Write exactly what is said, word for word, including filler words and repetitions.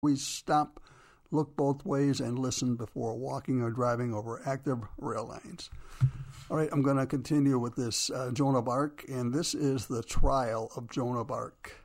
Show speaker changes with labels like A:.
A: We stop, look both ways, and listen before walking or driving over active rail lines. All right, I'm going to continue with this uh, Joan of Arc, and this is the trial of Joan of Arc.